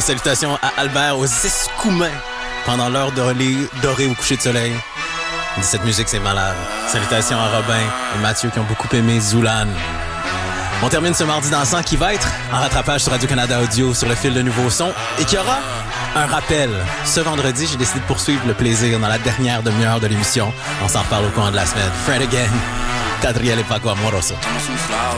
salutations à Albert aux Escoumins pendant l'heure dorée au coucher de soleil. Il dit cette musique, c'est malade. Salutations à Robin et Mathieu qui ont beaucoup aimé Zoulane. On termine ce mardi dansant qui va être en rattrapage sur Radio-Canada Audio sur le fil de nouveaux sons et qui aura un rappel. Ce vendredi, j'ai décidé de poursuivre le plaisir dans la dernière demi-heure de l'émission. On s'en reparle au courant de la semaine. Fred again, Cadriel et Paco Amoroso.